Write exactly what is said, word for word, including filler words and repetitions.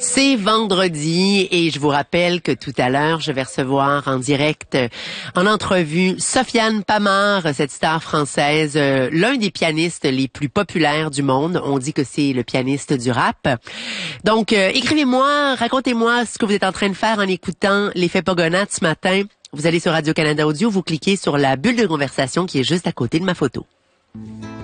C'est vendredi et je vous rappelle que tout à l'heure, je vais recevoir en direct, en entrevue, Sofiane Pamart, cette star française, euh, l'un des pianistes les plus populaires du monde. On dit que c'est le pianiste du rap. Donc, euh, écrivez-moi, racontez-moi ce que vous êtes en train de faire en écoutant l'effet Pogonat ce matin. Vous allez sur Radio-Canada Audio, vous cliquez sur la bulle de conversation qui est juste à côté de ma photo.